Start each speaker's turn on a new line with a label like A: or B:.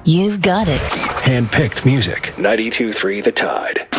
A: You've got it.
B: Handpicked music. 92.3 The Tide.